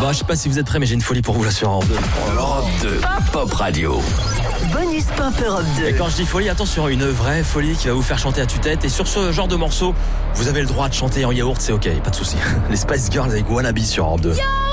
Bon, je sais pas si vous êtes prêts, mais j'ai une folie pour vous là sur Europe 2. Europe 2, Pop Radio. Bonus Pop Europe 2. Et quand je dis folie, attention, une vraie folie qui va vous faire chanter à tue-tête. Et sur ce genre de morceau, vous avez le droit de chanter en yaourt, c'est ok, pas de souci. Les Spice Girls avec Wannabe sur Europe 2.